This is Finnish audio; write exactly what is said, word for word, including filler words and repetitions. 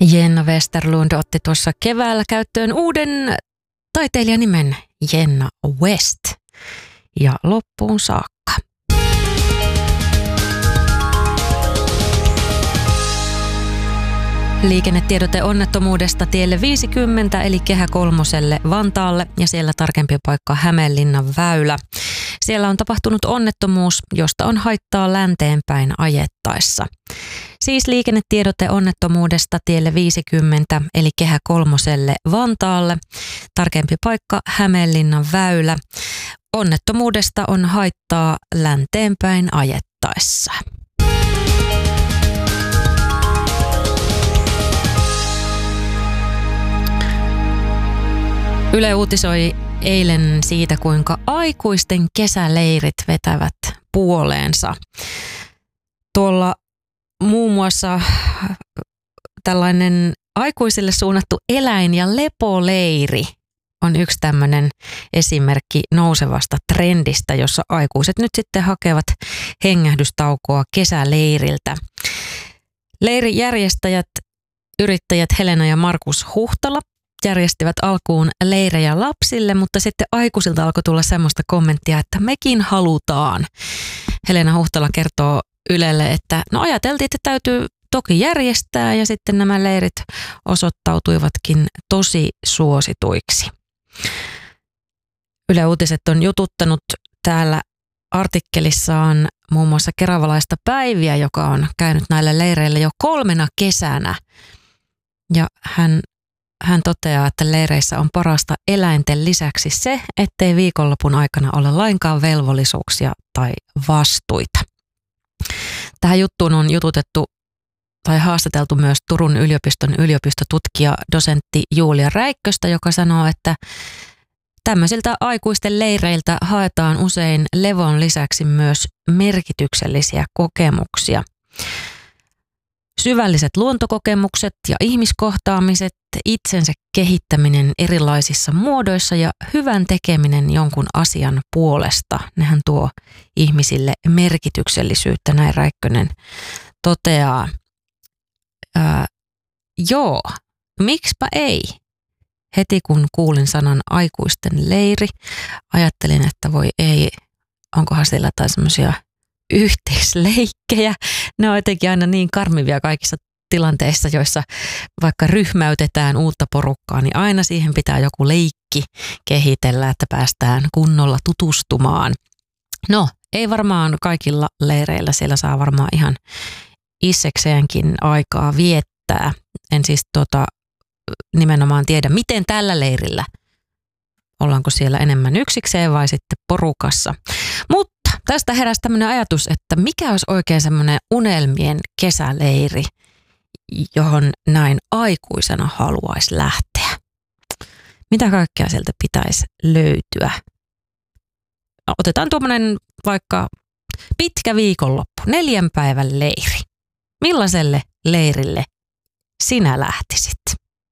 Jenna Westerlund otti tuossa keväällä käyttöön uuden taiteilijanimen Jenna West ja loppuun saakka. Liikennetiedote onnettomuudesta tielle viisikymmentä eli Kehä kolmoselle Vantaalle ja siellä tarkempi paikka Hämeenlinnan väylä. Siellä on tapahtunut onnettomuus, josta on haittaa länteenpäin ajettaessa. Siis liikennetiedote onnettomuudesta tielle viisikymmentä eli Kehä kolmoselle Vantaalle. Tarkempi paikka Hämeenlinnan väylä. Onnettomuudesta on haittaa länteenpäin ajettaessa. Yle uutisoi eilen siitä, kuinka aikuisten kesäleirit vetävät puoleensa. Tuolla muun muassa tällainen aikuisille suunnattu eläin- ja lepoleiri on yksi tämmöinen esimerkki nousevasta trendistä, jossa aikuiset nyt sitten hakevat hengähdystaukoa kesäleiriltä. Leirijärjestäjät, yrittäjät Helena ja Markus Huhtala järjestivät alkuun leirejä lapsille, mutta sitten aikuisilta alkoi tulla semmoista kommenttia, että mekin halutaan. Helena Huhtala kertoo Ylelle, että no ajateltiin, että täytyy toki järjestää ja sitten nämä leirit osoittautuivatkin tosi suosituiksi. Yle Uutiset on jututtanut täällä artikkelissaan muun muassa keravalaista Päiviä, joka on käynyt näillä leireillä jo kolmena kesänä. Ja hän Hän toteaa, että leireissä on parasta eläinten lisäksi se, ettei viikonlopun aikana ole lainkaan velvollisuuksia tai vastuita. Tähän juttuun on jututettu tai haastateltu myös Turun yliopiston yliopistotutkija dosentti Julia Räikköstä, joka sanoo, että tämmöisiltä aikuisten leireiltä haetaan usein levon lisäksi myös merkityksellisiä kokemuksia. Syvälliset luontokokemukset ja ihmiskohtaamiset, itsensä kehittäminen erilaisissa muodoissa ja hyvän tekeminen jonkun asian puolesta. Nehän tuo ihmisille merkityksellisyyttä, näin Räikkönen toteaa. Ää, joo, miksipä ei? Heti kun kuulin sanan aikuisten leiri, ajattelin, että voi ei, onkohan siellä jotain semmoisia yhteisleikkejä. Ne on jotenkin aina niin karmivia kaikissa tilanteissa, joissa vaikka ryhmäytetään uutta porukkaa, niin aina siihen pitää joku leikki kehitellä, että päästään kunnolla tutustumaan. No, ei varmaan kaikilla leireillä, siellä saa varmaan ihan itsekseenkin aikaa viettää. En siis tota, nimenomaan tiedä, miten tällä leirillä, ollaanko siellä enemmän yksikseen vai sitten porukassa. Mutta tästä heräsi tämmöinen ajatus, että mikä olisi oikein semmoinen unelmien kesäleiri, johon näin aikuisena haluaisi lähteä. Mitä kaikkea sieltä pitäisi löytyä? Otetaan tuommoinen vaikka pitkä viikonloppu, neljän päivän leiri. Millaiselle leirille sinä lähtisit?